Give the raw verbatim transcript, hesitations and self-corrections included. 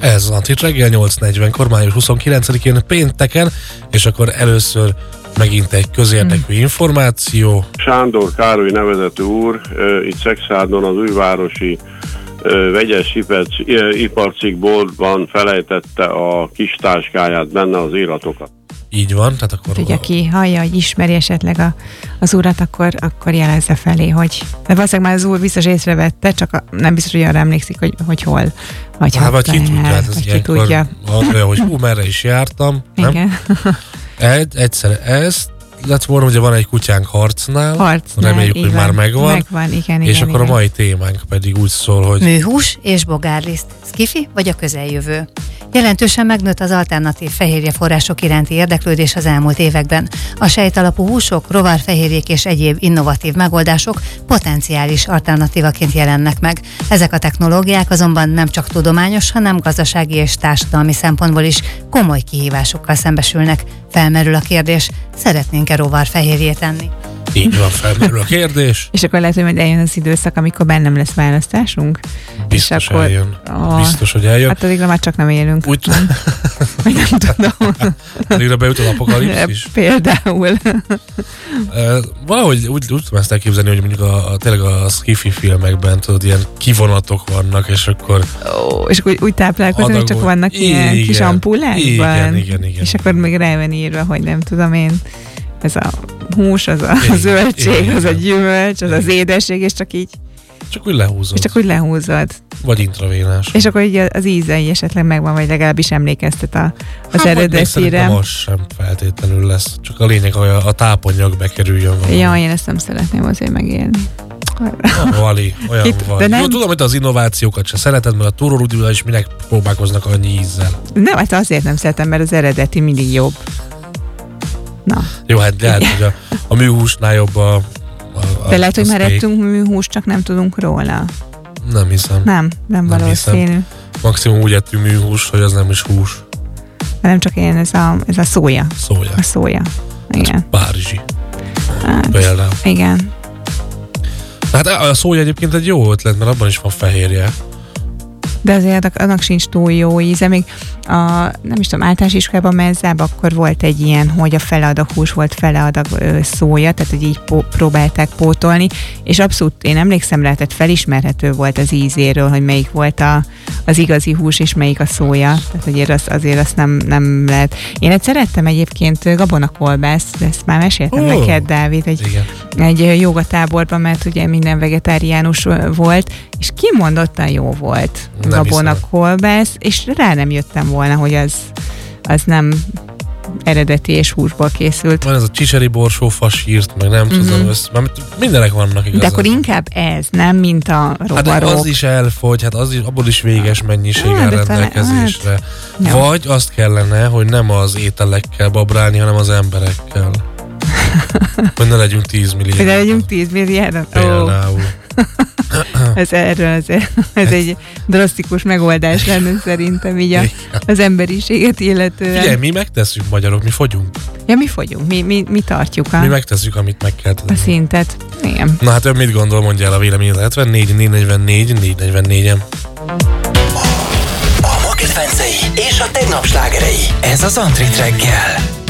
Ez az Antrit reggel nyolc negyvenkor, május huszonkilencedikén pénteken, és akkor először megint egy közérdekű információ. Sándor Károly nevezetű úr itt Szexárdon az újvárosi vegyes iparcikkboltban felejtette a kis táskáját, benne az iratokat. Így van, tehát akkor... Ugye, aki hallja, hogy ismeri esetleg a, az urat, akkor, akkor jelezze felé, hogy... De valószínűleg már az úr biztos észrevette, csak a, nem biztos, hogy arra emlékszik, hogy, hogy hol. Vagy hát, vagy ki tudja, hát ez ilyenkor tudja. Olyan, hogy hú, merre is jártam. Nem? Igen. Egy, egyszer ez lett volna, ugye van egy kutyánk Harcnál, Harcnál, reméljük, hogy már megvan. Megvan, igen, és igen, akkor igen. a mai témánk pedig úgy szól, hogy... Műhús és bogárliszt, szkifi vagy a közeljövő. Jelentősen megnőtt az alternatív fehérjeforrások iránti érdeklődés az elmúlt években. A sejtalapú húsok, rovarfehérjék és egyéb innovatív megoldások potenciális alternatívaként jelennek meg. Ezek a technológiák azonban nem csak tudományos, hanem gazdasági és társadalmi szempontból is komoly kihívásokkal szembesülnek. Felmerül a kérdés, szeretnénk-e rovarfehérjét enni? Így van, felmerül a kérdés. És akkor lehet, hogy majd eljön az időszak, amikor bár nem lesz választásunk. Biztos és akkor, eljön. Ó, Biztos, hogy eljön. Hát addigra már csak nem élünk. Úgy... Vagy nem tudom. Addigra beüt az apokalipszis. Például. Valahogy úgy, úgy tudom ezt elképzelni, hogy mondjuk a, a, tényleg a sci-fi filmekben tudod, ilyen kivonatok vannak, és akkor... Ó, és akkor úgy, úgy táplálkozunk, hogy csak vannak ilyen igen, kis ampulákban. Igen, igen, igen. És akkor még rá van írva, hogy nem tudom én, ez a hús, az a igen, zöldség, igen, az a gyümölcs, az igen. Az édesség, és csak így... Csak úgy lehúzod. És csak úgy lehúzod. Vagy intravénás. És akkor így az ízei esetleg megvan, vagy legalábbis emlékeztet a, az hát, eredetére. Hát, az sem feltétlenül lesz. Csak a lényeg, hogy a, a tápanyag bekerüljön valami. Ja, én ezt nem szeretném azért megélni. Na, Vali, olyan Itt, vagy. Nem... Jó, tudom, hogy az innovációkat se szereted, mert a túrórudilla is minek próbálkoznak annyi ízzel. Nem, hát azért nem szeretem, mert az eredeti mindig jobb. Na. Jó, hát lehet, hogy a, a műhúsnál jobb a, a, a de lehet, hogy már steak. ettünk műhúst, csak nem tudunk róla. Nem hiszem. Nem, nem, nem valószínű. Maximum úgy ettünk műhúst, hogy az nem is hús. Nem csak ilyen, ez a, ez a szója. Szója. A szója. Igen. Ez párizsi. Hát, például. Igen. Hát a szója egyébként egy jó ötlet, mert abban is van fehérje. De azért annak sincs túl jó íze. Még a, nem is tudom, általános iskolában mezzában akkor volt egy ilyen, hogy a fele adag hús volt, fele adag ö, szója, tehát hogy így pó, próbálták pótolni, és abszolút én emlékszem rá, tehát felismerhető volt az ízéről, hogy melyik volt a, az igazi hús, és melyik a szója. Tehát azért azt, azért azt nem, nem lehet. Én egy szerettem egyébként gabonakolbászt, ezt már meséltem oh, neked, Dávid, egy, egy jogatáborban, mert ugye minden vegetáriánus volt, és kimondottan jó volt gabonakolbász, és rá nem jöttem volna, hogy az, az nem eredeti és húsból készült. Van ez a csicseri borsó fasírt, meg nem mm-hmm. tudom, össz, mindenek vannak igazán. De akkor inkább ez, nem mint a rovarok. Hát az is elfogy, hát az is, abból is véges mennyiség áll rendelkezésre. Hát, vagy azt kellene, hogy nem az ételekkel babrálni, hanem az emberekkel. Hogy ne legyünk tíz milliárd. Hogy ne legyünk tíz milliárd. Például. ez erről ez, ez egy drasztikus megoldás lenne szerintem így a, az emberiséget illetően. Figyelj, mi megtesszük magyarok, mi fogyunk. Ja, mi fogyunk, mi, mi, mi tartjuk a... Mi megtesszük, amit meg kell tenni. A szintet, igen. Na hát ön mit gondol, mondja el a véleményét, hetvennégy négy negyvennégy négy negyvennégyen. A ma kedvencei és a tegnap slágerei. Ez az Antrit reggel.